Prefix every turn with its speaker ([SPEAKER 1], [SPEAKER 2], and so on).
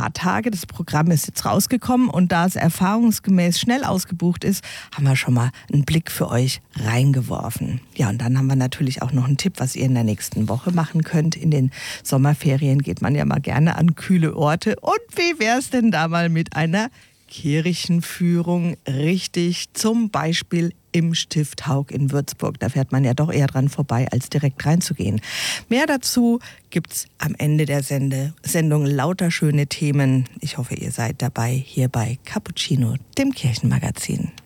[SPEAKER 1] paar Tage. Das Programm ist jetzt rausgekommen und da es erfahrungsgemäß schnell ausgebucht ist, haben wir schon mal einen Blick für euch reingeworfen. Ja, und dann haben wir natürlich auch noch einen Tipp, was ihr in der nächsten Woche machen könnt. In den Sommerferien geht man ja mal gerne an kühle Orte. Und wie wär's denn da mal mit einer Kirchenführung? Richtig, zum Beispiel im Stift Haug in Würzburg. Da fährt man ja doch eher dran vorbei, als direkt reinzugehen. Mehr dazu gibt's am Ende der Sendung. Lauter schöne Themen. Ich hoffe, ihr seid dabei hier bei Cappuccino, dem Kirchenmagazin.